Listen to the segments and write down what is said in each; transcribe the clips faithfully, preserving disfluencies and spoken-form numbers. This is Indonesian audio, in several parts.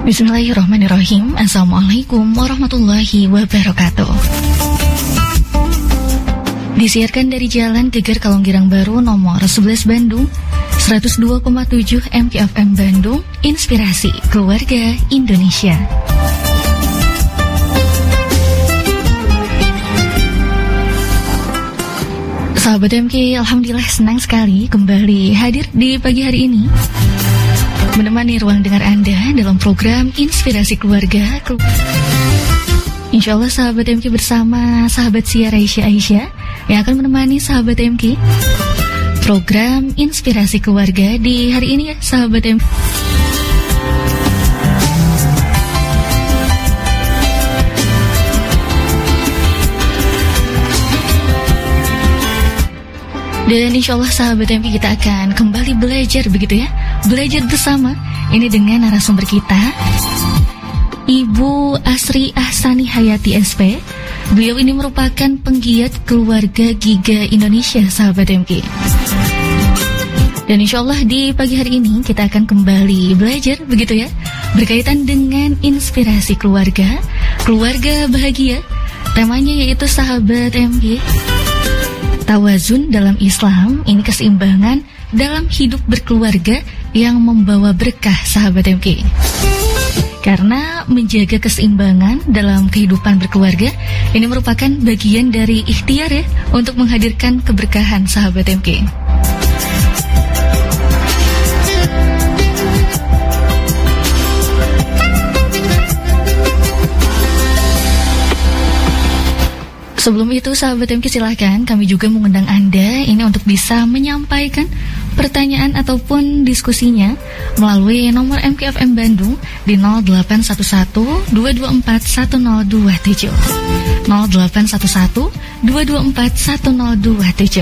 Bismillahirrahmanirrahim. Assalamualaikum warahmatullahi wabarakatuh. Disiarkan dari Jalan Geger Kalonggirang Baru nomor sebelas Bandung, seratus dua koma tujuh M K F M Bandung, Inspirasi Keluarga Indonesia. Sahabat M K, alhamdulillah senang sekali kembali hadir di pagi hari ini, menemani ruang dengar Anda dalam program Inspirasi Keluarga. Insya Allah sahabat M K bersama sahabat Siar Aisyah Aisyah yang akan menemani sahabat M K program Inspirasi Keluarga di hari ini ya sahabat M K. Dan insya Allah sahabat M P kita akan kembali belajar begitu ya, belajar bersama ini dengan narasumber kita Ibu Asri Ahsani Hayati S P. Beliau ini merupakan penggiat keluarga Giga Indonesia sahabat M K. Dan insya Allah di pagi hari ini kita akan kembali belajar begitu ya, berkaitan dengan inspirasi keluarga, keluarga bahagia. Temanya yaitu sahabat M K, tawazun dalam Islam, ini keseimbangan dalam hidup berkeluarga yang membawa berkah sahabat M K. Karena menjaga keseimbangan dalam kehidupan berkeluarga ini merupakan bagian dari ikhtiar ya untuk menghadirkan keberkahan sahabat M K. Sebelum itu sahabat M K silahkan kami juga mengundang Anda ini untuk bisa menyampaikan pertanyaan ataupun diskusinya melalui nomor M K F M Bandung di nol delapan satu satu dua dua empat satu nol dua tujuh nol delapan satu satu dua dua empat satu nol dua tujuh.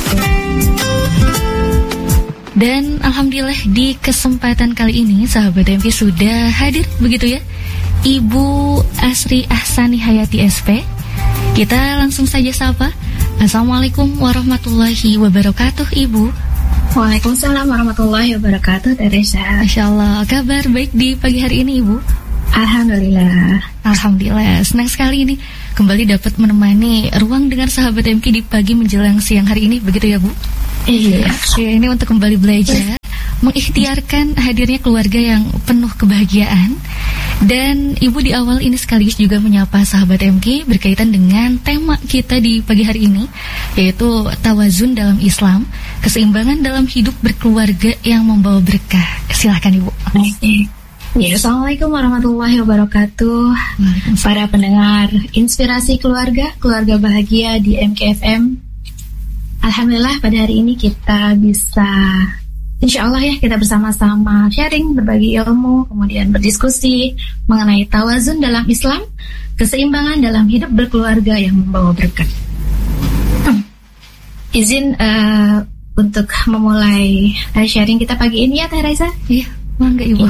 Dan alhamdulillah di kesempatan kali ini sahabat M K sudah hadir begitu ya Ibu Asri Ahsani Hayati S P. Kita langsung saja sapa. Assalamualaikum warahmatullahi wabarakatuh Ibu. Waalaikumsalam warahmatullahi wabarakatuh Teresa. Masya Allah, kabar baik di pagi hari ini Ibu? Alhamdulillah. Alhamdulillah, senang sekali ini kembali dapat menemani ruang dengar sahabat M K di pagi menjelang siang hari ini, begitu ya Bu? Iya. Ya, ini untuk kembali belajar, mengikhtiarkan hadirnya keluarga yang penuh kebahagiaan. Dan Ibu di awal ini sekaligus juga menyapa sahabat M K berkaitan dengan tema kita di pagi hari ini, yaitu tawazun dalam Islam, keseimbangan dalam hidup berkeluarga yang membawa berkah. Silahkan Ibu. Ya, Assalamualaikum warahmatullahi wabarakatuh. Para pendengar Inspirasi Keluarga, keluarga bahagia di M K F M. Alhamdulillah pada hari ini kita bisa, insya Allah ya, kita bersama-sama sharing, berbagi ilmu, kemudian berdiskusi mengenai tawazun dalam Islam, keseimbangan dalam hidup berkeluarga yang membawa berkah. Hmm. Izin uh, untuk memulai uh, sharing kita pagi ini ya Teh Raisa? Iya, mangga Ibu.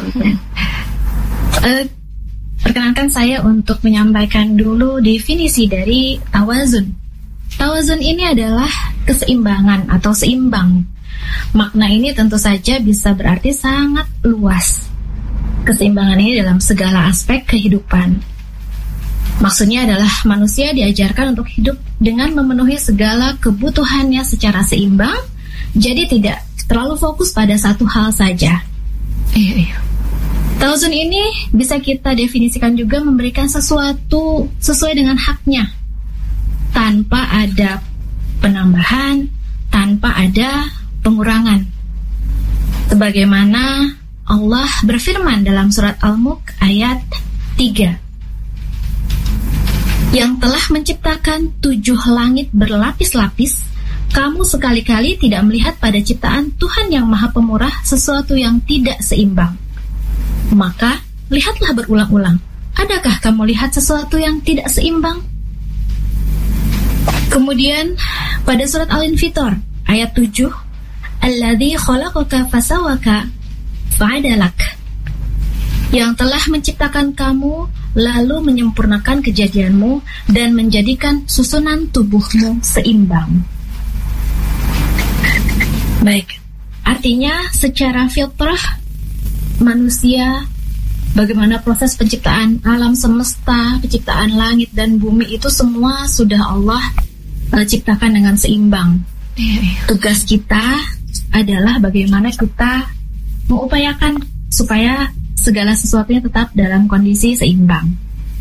uh, Perkenankan saya untuk menyampaikan dulu definisi dari tawazun. Tawazun ini adalah keseimbangan atau seimbang. Makna ini tentu saja bisa berarti sangat luas. Keseimbangan ini dalam segala aspek kehidupan. Maksudnya adalah manusia diajarkan untuk hidup dengan memenuhi segala kebutuhannya secara seimbang, jadi tidak terlalu fokus pada satu hal saja. Iya, iya. Tawazun ini bisa kita definisikan juga memberikan sesuatu sesuai dengan haknya, tanpa ada penambahan, tanpa ada pengurangan. Sebagaimana Allah berfirman dalam surat Al-Mulk ayat tiga, yang telah menciptakan tujuh langit berlapis-lapis, kamu sekali-kali tidak melihat pada ciptaan Tuhan yang Maha Pemurah sesuatu yang tidak seimbang. Maka lihatlah berulang-ulang, adakah kamu lihat sesuatu yang tidak seimbang? Kemudian pada surat Al-Infitor ayat tujuh, alladzi khalaqaka fasawaka fa'adalak, yang telah menciptakan kamu lalu menyempurnakan kejadianmu dan menjadikan susunan tubuhmu seimbang. Baik, artinya secara fitrah manusia bagaimana proses penciptaan alam semesta, penciptaan langit dan bumi itu semua sudah Allah uh, ciptakan dengan seimbang. Tugas kita adalah bagaimana kita mengupayakan supaya segala sesuatunya tetap dalam kondisi seimbang.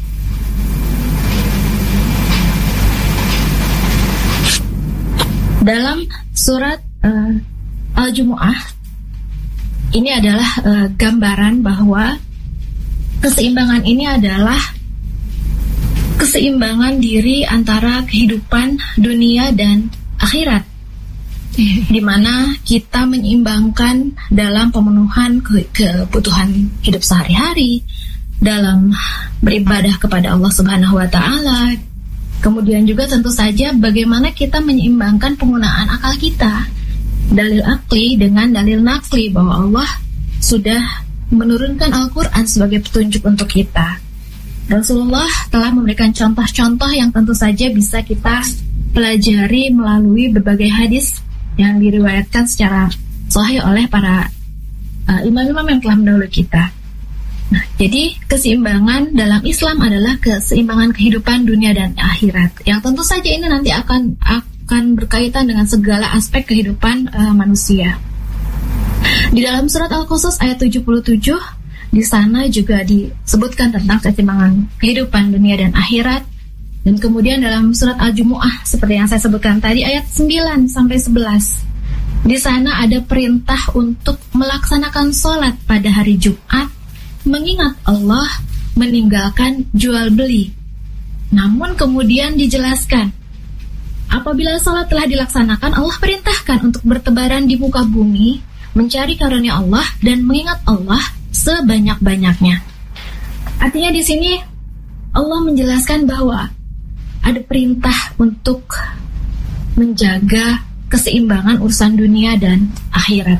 Dalam surat uh, Al-Jumu'ah ini adalah uh, gambaran bahwa keseimbangan ini adalah keseimbangan diri antara kehidupan dunia dan akhirat, di mana kita menyeimbangkan dalam pemenuhan ke- kebutuhan hidup sehari-hari, dalam beribadah kepada Allah Subhanahu wa Ta'ala. Kemudian juga tentu saja bagaimana kita menyeimbangkan penggunaan akal kita, dalil akli dengan dalil nakli, bahwa Allah sudah menurunkan Al-Quran sebagai petunjuk untuk kita. Rasulullah telah memberikan contoh-contoh yang tentu saja bisa kita pelajari melalui berbagai hadis yang diriwayatkan secara sahih oleh para uh, imam-imam yang telah mendahului kita. Nah, jadi keseimbangan dalam Islam adalah keseimbangan kehidupan dunia dan akhirat, yang tentu saja ini nanti akan akan berkaitan dengan segala aspek kehidupan uh, manusia. Di dalam surat Al-Qasas ayat tujuh puluh tujuh, di sana juga disebutkan tentang keseimbangan kehidupan dunia dan akhirat. Dan kemudian dalam surat Al-Jumu'ah seperti yang saya sebutkan tadi ayat sembilan sampai sebelas, di sana ada perintah untuk melaksanakan sholat pada hari Jumat, mengingat Allah, meninggalkan jual beli. Namun kemudian dijelaskan, apabila sholat telah dilaksanakan, Allah perintahkan untuk bertebaran di muka bumi, mencari karunia Allah dan mengingat Allah sebanyak-banyaknya. Artinya di sini Allah menjelaskan bahwa ada perintah untuk menjaga keseimbangan urusan dunia dan akhirat.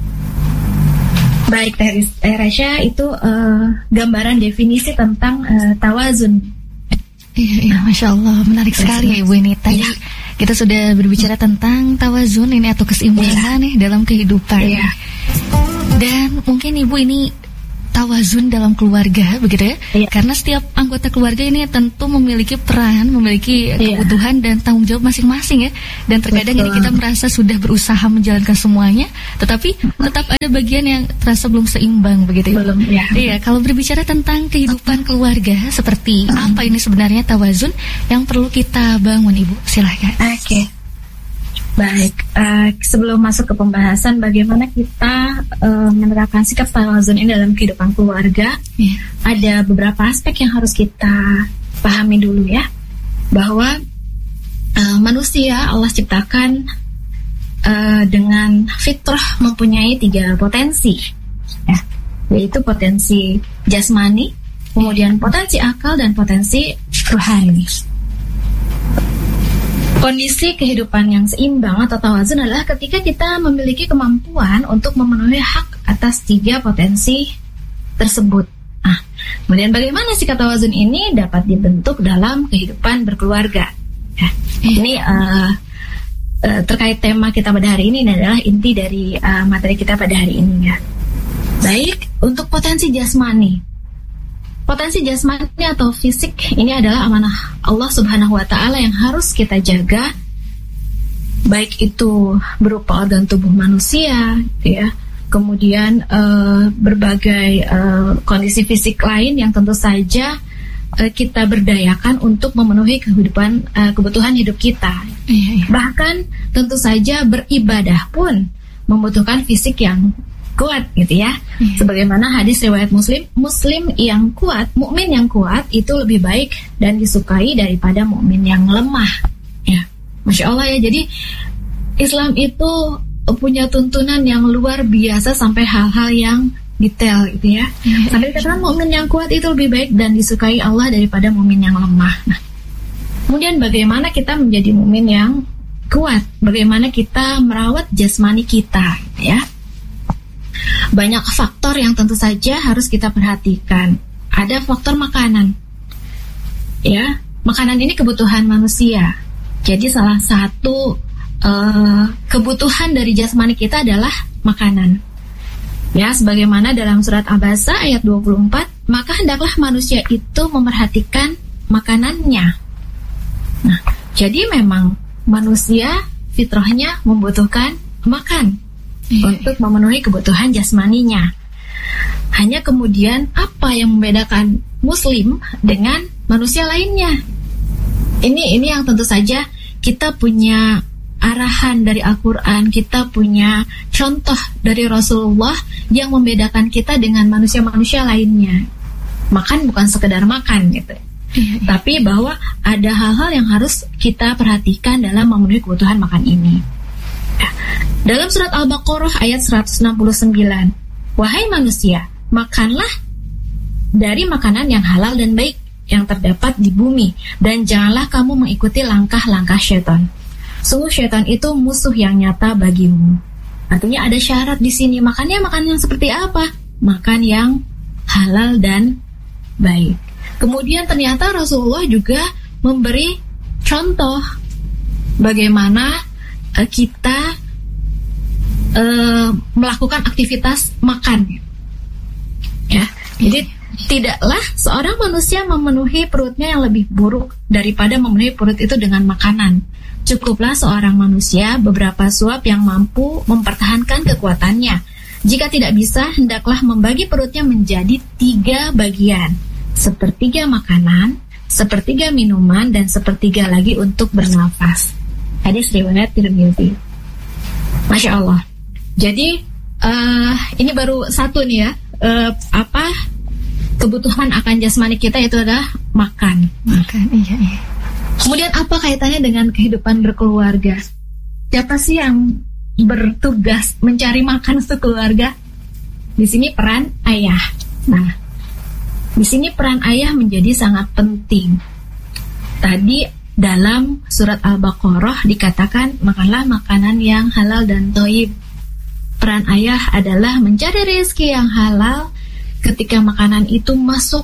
Baik, Teh Rasya, itu uh, gambaran definisi tentang uh, tawazun. Iya, iya, Masya Allah, menarik ya, sekali ya Ibu ini. Tadi ya, kita sudah berbicara tentang tawazun ini atau keseimbangan ya, nih dalam kehidupan. Ya. Dan mungkin Ibu ini tawazun dalam keluarga, begitu ya? Ya. Karena setiap anggota keluarga ini tentu memiliki peran, memiliki ya, kebutuhan dan tanggung jawab masing-masing ya. Dan terkadang Betul. ini kita merasa sudah berusaha menjalankan semuanya, tetapi tetap ada bagian yang terasa belum seimbang, begitu ya? Belum, ya. Iya, kalau berbicara tentang kehidupan keluarga, seperti hmm. apa ini sebenarnya tawazun yang perlu kita bangun, Ibu? Silahkan. Oke. Okay. Baik, uh, sebelum masuk ke pembahasan bagaimana kita uh, menerapkan sikap tawazun ini dalam kehidupan keluarga, yeah. ada beberapa aspek yang harus kita pahami dulu ya, bahwa uh, manusia Allah ciptakan uh, dengan fitrah mempunyai tiga potensi, ya, yaitu potensi jasmani, kemudian potensi akal dan potensi rohani. Kondisi kehidupan yang seimbang atau tawazun adalah ketika kita memiliki kemampuan untuk memenuhi hak atas tiga potensi tersebut. Nah, kemudian bagaimana sikap tawazun ini dapat dibentuk dalam kehidupan berkeluarga? Ya, ini uh, uh, terkait tema kita pada hari ini, ini adalah inti dari uh, materi kita pada hari ini ya. Baik, untuk potensi jasmani. Potensi jasmani atau fisik ini adalah amanah Allah Subhanahu wa Ta'ala yang harus kita jaga, baik itu berupa organ tubuh manusia, ya, kemudian uh, berbagai uh, kondisi fisik lain yang tentu saja uh, kita berdayakan untuk memenuhi kehidupan uh, kebutuhan hidup kita. Iya, iya. Bahkan tentu saja beribadah pun membutuhkan fisik yang kuat, gitu ya. Hmm. Sebagaimana hadis riwayat Muslim, Muslim yang kuat, mukmin yang kuat itu lebih baik dan disukai daripada mukmin yang lemah. Ya, Masya Allah ya. Jadi Islam itu punya tuntunan yang luar biasa sampai hal-hal yang detail, gitu ya. Hmm. Sampai dikatakan mukmin yang kuat itu lebih baik dan disukai Allah daripada mukmin yang lemah. Nah, kemudian bagaimana kita menjadi mukmin yang kuat? Bagaimana kita merawat jasmani kita, ya? Banyak faktor yang tentu saja harus kita perhatikan. Ada faktor makanan, ya, makanan ini kebutuhan manusia. Jadi salah satu uh, kebutuhan dari jasmani kita adalah makanan. Ya, sebagaimana dalam surat Abasa ayat dua puluh empat, maka hendaklah manusia itu memerhatikan makanannya. Nah, jadi memang manusia fitrahnya membutuhkan makan iya, untuk memenuhi kebutuhan jasmaninya. Hanya kemudian apa yang membedakan Muslim dengan manusia lainnya? Ini ini yang tentu saja kita punya arahan dari Al-Quran, kita punya contoh dari Rasulullah yang membedakan kita dengan manusia-manusia lainnya. Makan bukan sekedar makan gitu, iya, iya. Tapi bahwa ada hal-hal yang harus kita perhatikan dalam memenuhi kebutuhan makan ini. Dalam surat Al-Baqarah ayat seratus enam puluh sembilan, wahai manusia, makanlah dari makanan yang halal dan baik yang terdapat di bumi, dan janganlah kamu mengikuti langkah-langkah syaitan. Sungguh syaitan itu musuh yang nyata bagimu. Artinya ada syarat di sini. Makannya makan yang seperti apa? Makan yang halal dan baik. Kemudian ternyata Rasulullah juga memberi contoh bagaimana uh, kita uh, melakukan aktivitas makan. Ya, jadi tidaklah seorang manusia memenuhi perutnya yang lebih buruk daripada memenuhi perut itu dengan makanan. Cukuplah seorang manusia beberapa suap yang mampu mempertahankan kekuatannya. Jika tidak bisa, hendaklah membagi perutnya menjadi tiga bagian. Sepertiga makanan, sepertiga minuman, dan sepertiga lagi untuk bernafas. Hadis riwayat Tirmidzi. Masya Allah. Jadi uh, ini baru satu nih ya. Uh, apa kebutuhan akan jasmani kita itu adalah makan. Makan, iya, iya. Kemudian apa kaitannya dengan kehidupan berkeluarga? Siapa sih yang bertugas mencari makan untuk keluarga? Di sini peran ayah. Nah, di sini peran ayah menjadi sangat penting. Tadi dalam surat Al-Baqarah dikatakan makanlah makanan yang halal dan thayyib. Peran ayah adalah mencari rezeki yang halal ketika makanan itu masuk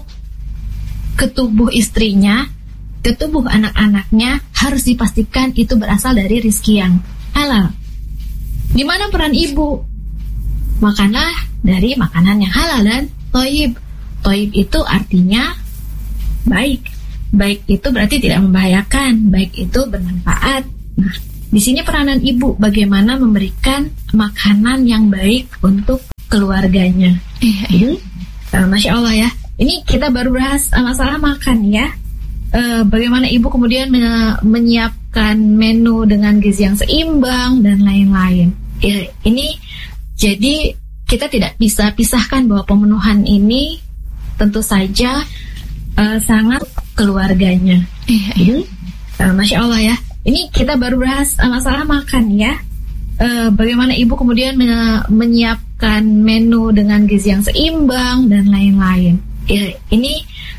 ke tubuh istrinya, ke tubuh anak-anaknya, harus dipastikan itu berasal dari rezeki yang halal. Di mana peran ibu? Makanlah dari makanan yang halal dan thayyib. Thayyib itu artinya baik. Baik itu berarti tidak membahayakan, baik itu bermanfaat. Nah, di sini peranan ibu bagaimana memberikan makanan yang baik untuk keluarganya. Iya, iya. Uh, Masya Allah ya. Ini kita baru bahas uh, masalah makan ya. Uh, bagaimana ibu kemudian men- menyiapkan menu dengan gizi yang seimbang dan lain-lain. Ya, ini jadi kita tidak bisa pisahkan bahwa pemenuhan ini tentu saja uh, sangat keluarganya. Iya, iya. Uh, Masya Allah ya. Ini kita baru bahas uh, masalah makan ya. Uh, bagaimana ibu kemudian men- menyiapkan menu dengan gizi yang seimbang dan lain-lain. Ya, ini